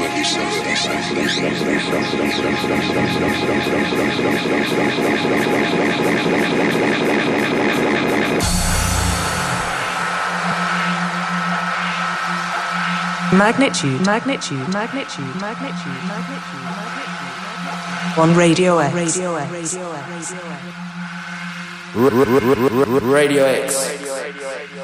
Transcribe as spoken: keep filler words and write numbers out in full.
Magnitude, magnitude, magnitude, magnitude, magnitude, magnitude. On Radio X. Radio X. Radio X. Radio X. Radio X.